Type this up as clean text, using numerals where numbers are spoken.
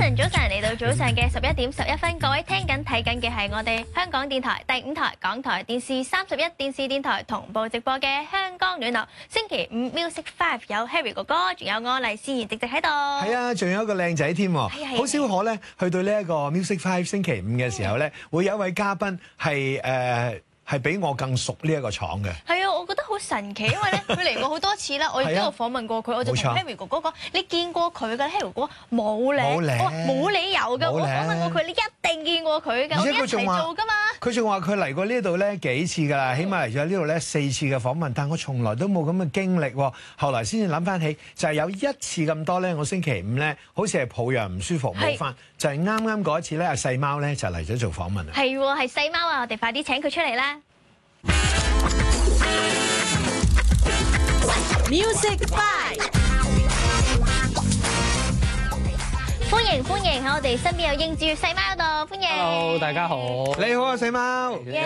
早晨嚟到早上嘅11:11，各位聽緊睇緊嘅係我哋香港電台第5台、港台電視31電視電台同步直播嘅香港暖流。星期5 Music 5有 Harry 哥哥，仲有我黎思妍直直喺度。 係啊，仲有一個靚仔添，好少可咧去到呢一個 Music 5星期5嘅時候咧，會有一位嘉賓係比我更熟呢一個廠嘅。 係啊，我覺得好神奇，因為咧佢嚟過好多次啦，我亦都有訪問過佢，我就同 Harry 哥哥講：你見過佢㗎 ？Harry 哥哥冇咧，冇理由㗎，我訪問過佢，你一定見過佢㗎，我哋一齊做㗎嘛。 佢仲話佢嚟過呢度咧幾次㗎啦，起碼嚟咗呢度咧4次嘅訪問，但我從來都冇咁嘅經歷喎。後來先至諗翻起，就係有一次咁多咧，我星期5咧好似係抱恙唔舒服冇翻，就係啱啱嗰一次咧，阿細貓咧就嚟咗做訪問啊。 係喎，係細貓啊！我哋快啲請佢出嚟啦！ Music 5， 歡迎喺我哋身邊有應住細貓度，歡迎。 Hello， 大家好。 你好啊，細貓。